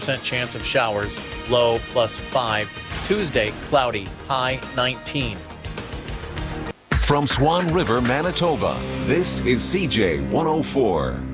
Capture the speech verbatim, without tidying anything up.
percent chance of showers, low plus five. Tuesday, cloudy, high nineteen. From Swan River, Manitoba, this is C J one oh four.